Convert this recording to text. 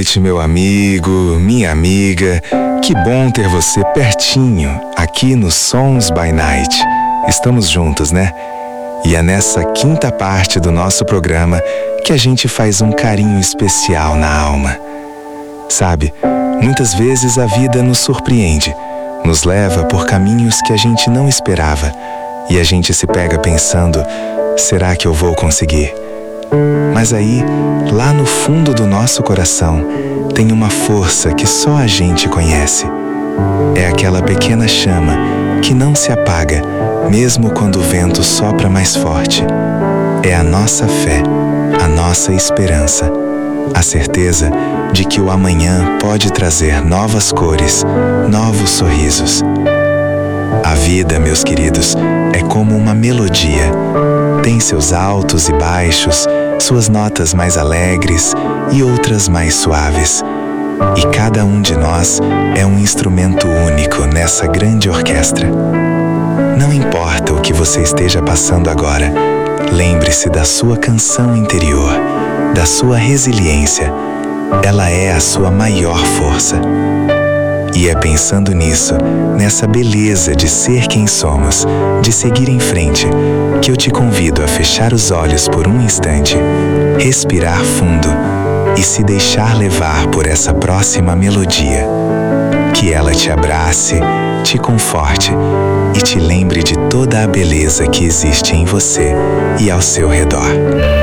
noite, meu amigo, minha amiga. Que bom ter você pertinho, aqui no Sons by Night. Estamos juntos, né? E é nessa quinta parte do nosso programa que a gente faz um carinho especial na alma. Sabe, muitas vezes a vida nos surpreende, nos leva por caminhos que a gente não esperava e a gente se pega pensando: será que eu vou conseguir? Mas aí, lá no fundo do nosso coração, tem uma força que só a gente conhece. É aquela pequena chama que não se apaga, mesmo quando o vento sopra mais forte. É a nossa fé, a nossa esperança, a certeza de que o amanhã pode trazer novas cores, novos sorrisos. A vida, meus queridos, é como uma melodia. Tem seus altos e baixos, suas notas mais alegres e outras mais suaves. E cada um de nós é um instrumento único nessa grande orquestra. Não importa o que você esteja passando agora, lembre-se da sua canção interior, da sua resiliência. Ela é a sua maior força. E é pensando nisso, nessa beleza de ser quem somos, de seguir em frente, que eu te convido a fechar os olhos por um instante, respirar fundo e se deixar levar por essa próxima melodia. Que ela te abrace, te conforte e te lembre de toda a beleza que existe em você e ao seu redor.